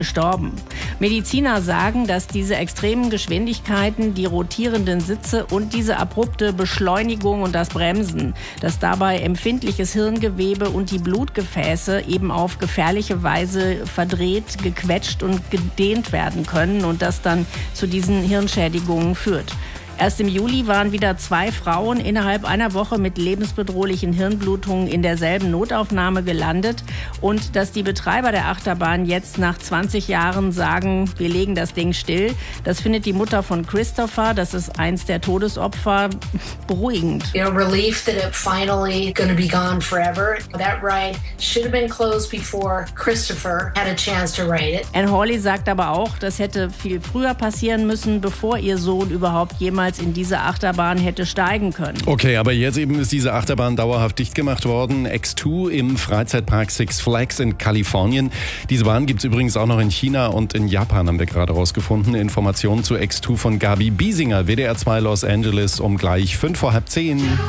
gestorben. Mediziner sagen, dass diese extremen Geschwindigkeiten, die rotierenden Sitze und diese abrupte Beschleunigung und das Bremsen, dass dabei empfindliches Hirngewebe und die Blutgefäße eben auf gefährliche Weise verdreht, gequetscht und gedehnt werden können und das dann zu diesen Hirnschädigungen führt. Erst im Juli waren wieder 2 Frauen innerhalb einer Woche mit lebensbedrohlichen Hirnblutungen in derselben Notaufnahme gelandet. Und dass die Betreiber der Achterbahn jetzt nach 20 Jahren sagen, wir legen das Ding still, das findet die Mutter von Christopher, das ist eins der Todesopfer, beruhigend. Relief that it finally going to be gone forever. That ride should have been closed before Christopher had a chance to ride it. Anne Hawley sagt aber auch, das hätte viel früher passieren müssen, bevor ihr Sohn überhaupt jemals in diese Achterbahn hätte steigen können. Okay, aber jetzt eben ist diese Achterbahn dauerhaft dicht gemacht worden. X2 im Freizeitpark Six Flags in Kalifornien. Diese Bahn gibt es übrigens auch noch in China und in Japan, haben wir gerade rausgefunden. Informationen zu X2 von Gabi Biesinger, WDR 2 Los Angeles um gleich 5:10.